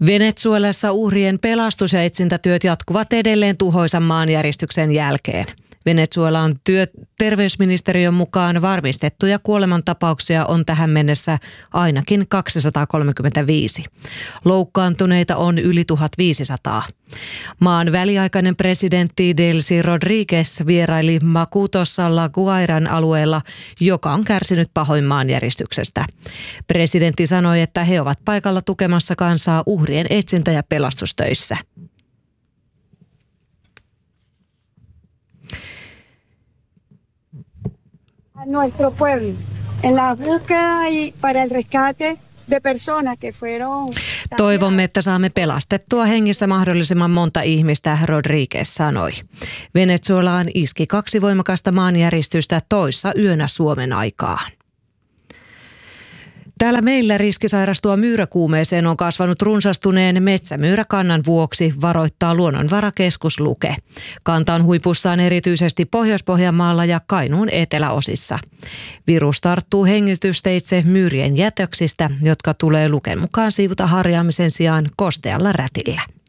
Venezuelassa uhrien pelastus- ja etsintätyöt jatkuvat edelleen tuhoisan maanjäristyksen jälkeen. Venezuelan terveysministeriön mukaan varmistettuja kuolemantapauksia on tähän mennessä ainakin 235. Loukkaantuneita on yli 1500. Maan väliaikainen presidentti Delcy Rodríguez vieraili Macutossa La Guairan alueella, joka on kärsinyt pahoin maanjäristyksestä. Presidentti sanoi, että he ovat paikalla tukemassa kansaa uhrien etsintä- ja pelastustöissä. Nuestro pueblo en la búsqueda y para el rescate de personas que fueron. Toivomme, että saamme pelastettua hengissä mahdollisimman monta ihmistä, Rodríguez sanoi. Venezuelaan iski 2 voimakasta maanjäristystä toissa yönä Suomen aikaan. Täällä meillä riski sairastua myyräkuumeeseen on kasvanut runsastuneen metsämyyräkannan vuoksi, varoittaa Luonnonvarakeskus Luke. Kanta on huipussaan erityisesti Pohjois-Pohjanmaalla ja Kainuun eteläosissa. Virus tarttuu hengitysteitse myyrien jätöksistä, jotka tulee Luken mukaan siivuta harjaamisen sijaan kostealla rätillä.